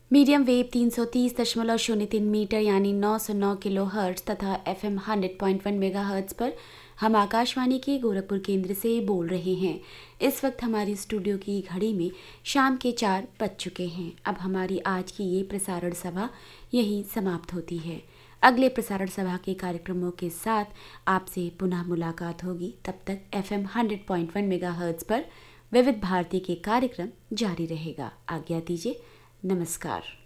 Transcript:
Medium wave 330.03 metre यानी 909 kilo hertz तथा FM 100.1 mega hertz पर हम आकाशवाणी के गोरखपुर केंद्र से बोल रहे हैं। इस वक्त हमारी स्टूडियो की घड़ी में शाम के 4 बज चुके हैं। अब हमारी आज की ये प्रसारण सभा यहीं समाप्त होती है। अगले प्रसारण सभा के कार्यक्रमों के साथ आपसे पुनः मुलाकात होगी। तब तक FM 100.1 मेगा हर्ट्ज पर विविध भारती के कार्यक्रम जारी रहेगा। आज्ञा दीजिए। नमस्कार।